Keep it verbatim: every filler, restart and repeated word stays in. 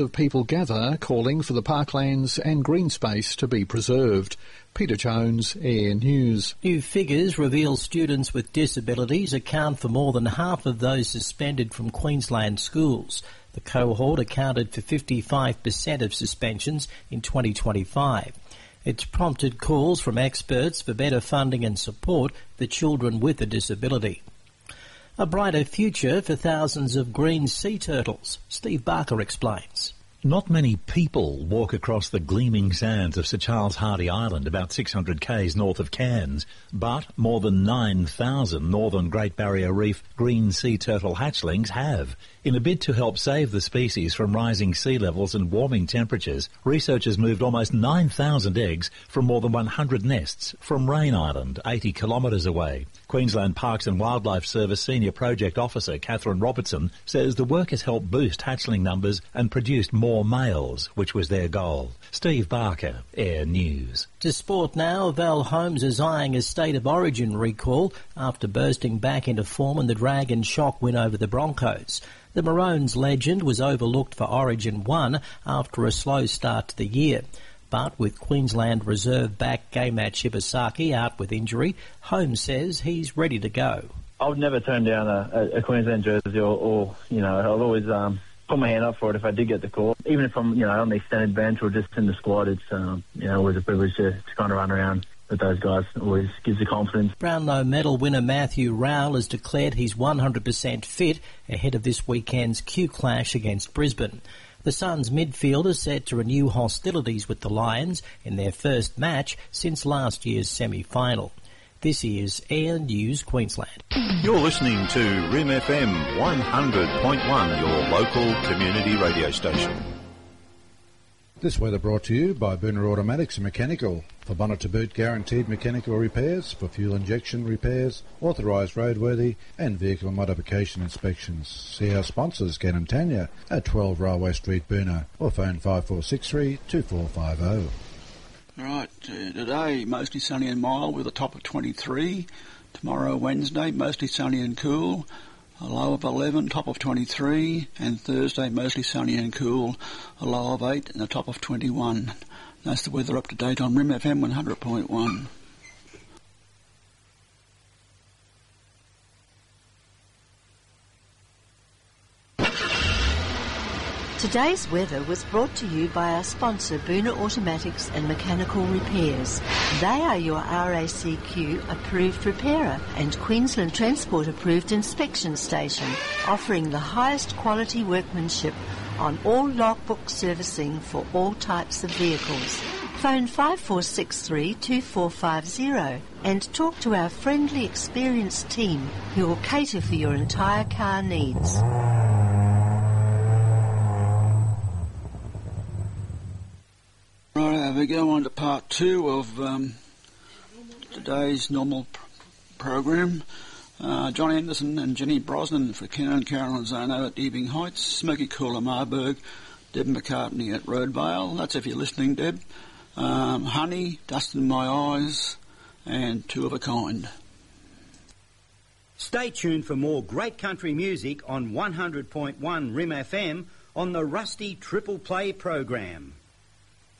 Of people gather calling for the parklands and green space to be preserved. Peter Jones, Air News. New figures reveal students with disabilities account for more than half of those suspended from Queensland schools. The cohort accounted for fifty-five percent of suspensions in twenty twenty-five. It's prompted calls from experts for better funding and support for children with a disability. A brighter future for thousands of green sea turtles. Steve Barker explains. Not many people walk across the gleaming sands of Sir Charles Hardy Island, about six hundred k's north of Cairns, but more than nine thousand northern Great Barrier Reef green sea turtle hatchlings have. In a bid to help save the species from rising sea levels and warming temperatures, researchers moved almost nine thousand eggs from more than one hundred nests from Rain Island, eighty kilometres away. Queensland Parks and Wildlife Service Senior Project Officer Catherine Robertson says the work has helped boost hatchling numbers and produced more males, which was their goal. Steve Barker, Air News. To sport now, Val Holmes is eyeing a State of Origin recall after bursting back into form in the drag and shock win over the Broncos. The Maroons legend was overlooked for Origin one after a slow start to the year. But with Queensland reserve back Gaymat Shibasaki out with injury, Holmes says he's ready to go. I would never turn down a, a Queensland jersey or, or, you know, I'll always um, put my hand up for it if I did get the call. Even if I'm, you know, on the extended bench or just in the squad, it's, um, you know, always a privilege to, to kind of run around with those guys. It always gives you confidence. Brownlow medal winner Matthew Rowell has declared he's one hundred percent fit ahead of this weekend's Q Clash against Brisbane. The Suns midfielder set to renew hostilities with the Lions in their first match since last year's semi-final. This is Air News Queensland. You're listening to R I M F M one hundred point one, your local community radio station. This weather brought to you by Booner Automatics and Mechanical. For bonnet to boot guaranteed mechanical repairs, for fuel injection repairs, authorised roadworthy and vehicle modification inspections. See our sponsors, Ken and Tanya, at twelve Railway Street, Booner, or phone five four six three, two four five zero. All right, uh, today mostly sunny and mild with a top of twenty-three. Tomorrow, Wednesday, mostly sunny and cool, a low of eleven, top of twenty-three. And Thursday, mostly sunny and cool, a low of eight and a top of twenty-one. That's the weather up to date on R I M F M one hundred point one. Today's weather was brought to you by our sponsor, Booner Automatics and Mechanical Repairs. They are your R A C Q approved repairer and Queensland Transport approved inspection station, offering the highest quality workmanship on all logbook servicing for all types of vehicles. Phone five four six three, two four five zero and talk to our friendly, experienced team who will cater for your entire car needs. Right, we go on to part two of um, today's normal pr- program. Uh, John Anderson and Jenny Brosnan for Ken and Carolyn Zano at Ebbing Heights, Smoky Cooler Marburg, Deb McCartney at Roadvale. That's if you're listening, Deb. Um, Honey, Dust in My Eyes, and Two of a Kind. Stay tuned for more great country music on one hundred point one R I M F M on the Rusty Triple Play program.